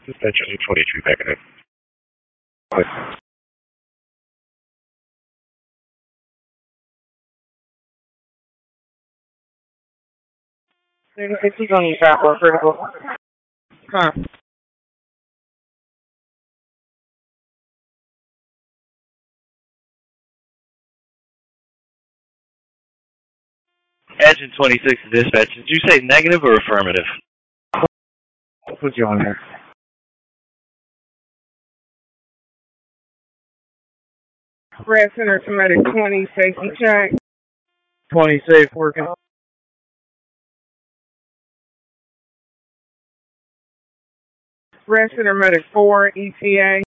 Dispatch 22 negative. He's on the trap or critical. Huh. Engine 26 dispatch. Did you say negative or affirmative? I'll put you on there. Red Center to Medic 20, safety check. 20 safe working. Red Center Medic 4, ETA.